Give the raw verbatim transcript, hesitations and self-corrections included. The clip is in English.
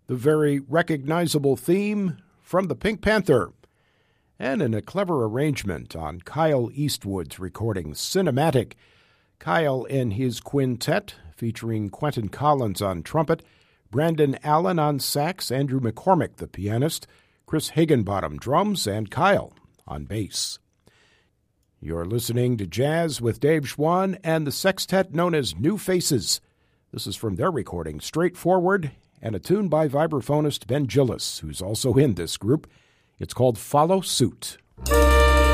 the very recognizable theme from the Pink Panther, and in a clever arrangement on Kyle Eastwood's recording Cinematic, Kyle and his quintet, featuring Quentin Collins on trumpet, Brandon Allen on sax, Andrew McCormick, the pianist, Chris Higginbottom drums, and Kyle on bass. You're listening to Jazz with Dave Schwann and the sextet known as New Faces. This is from their recording, Straightforward, and a tune by vibraphonist Ben Gillis, who's also in this group. It's called Follow Suit.